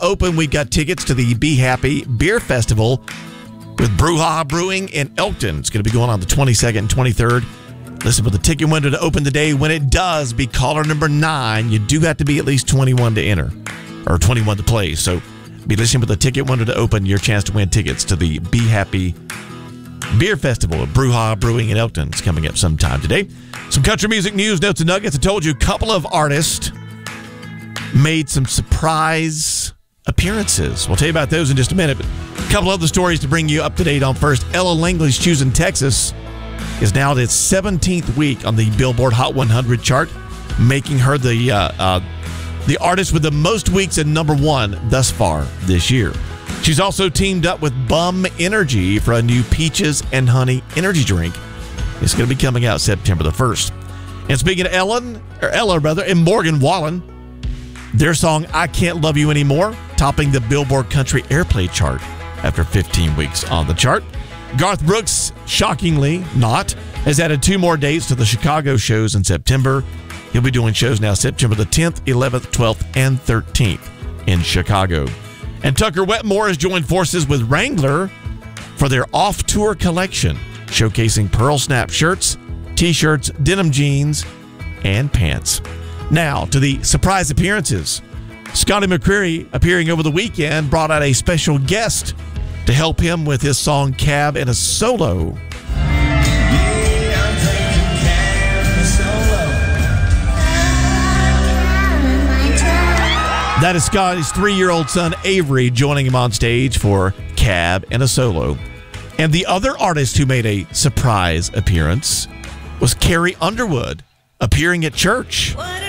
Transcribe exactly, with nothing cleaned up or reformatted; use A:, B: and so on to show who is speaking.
A: open, we've got tickets to the Be Happy Beer Festival with Brouhaha Brewing in Elkton. It's going to be going on the twenty-second and twenty-third. Listen for the ticket window to open today. When it does, be caller number nine. You do have to be at least twenty-one to enter, or twenty-one to play. So be listening for the ticket window to open. Your chance to win tickets to the Be Happy Beer Festival at Brouhaha Brewing in Elkton. It's coming up sometime today. Some country music news, notes, and nuggets. I told you a couple of artists made some surprise appearances. We'll tell you about those in just a minute, but a couple other stories to bring you up to date on first. Ella Langley's Choosing Texas is now at its seventeenth week on the Billboard Hot one hundred chart, making her the uh, uh, the artist with the most weeks at number one thus far this year. She's also teamed up with Bum Energy for a new Peaches and Honey energy drink. It's going to be coming out September the first. And speaking of Ellen, or Ella, rather, and Morgan Wallen, their song, I Can't Love You Anymore, topping the Billboard Country Airplay chart after fifteen weeks on the chart. Garth Brooks, shockingly not, has added two more dates to the Chicago shows in September. He'll be doing shows now September the tenth, eleventh, twelfth, and thirteenth in Chicago. And Tucker Wetmore has joined forces with Wrangler for their off-tour collection, showcasing Pearl Snap shirts, t-shirts, denim jeans, and pants. Now, to the surprise appearances. Scotty McCreery, appearing over the weekend, brought out a special guest to help him with his song Cab and a Solo. That is Scotty's three-year-old son, Avery, joining him on stage for Cab and a Solo. And the other artist who made a surprise appearance was Carrie Underwood, appearing at church.